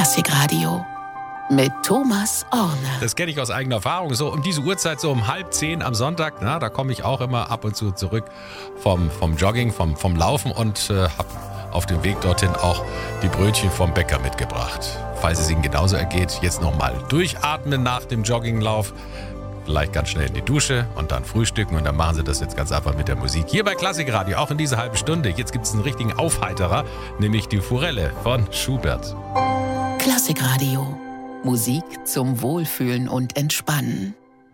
Klassikradio mit Thomas Orne. Das kenne ich aus eigener Erfahrung. So um diese Uhrzeit, so um 9:30 am Sonntag, da komme ich auch immer ab und zu zurück vom Jogging, vom Laufen und habe auf dem Weg dorthin auch die Brötchen vom Bäcker mitgebracht. Falls es Ihnen genauso ergeht, jetzt nochmal durchatmen nach dem Jogginglauf. Vielleicht ganz schnell in die Dusche und dann frühstücken und dann machen Sie das jetzt ganz einfach mit der Musik. Hier bei Klassikradio, auch in dieser halben Stunde. Jetzt gibt es einen richtigen Aufheiterer, nämlich die Forelle von Schubert. Klassikradio. Musik zum Wohlfühlen und Entspannen.